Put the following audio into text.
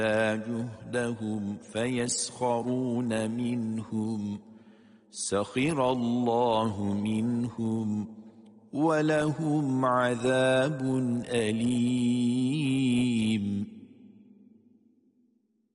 جهدهم فيسخرون منهم سخر الله منهم ولهم عذاب أليم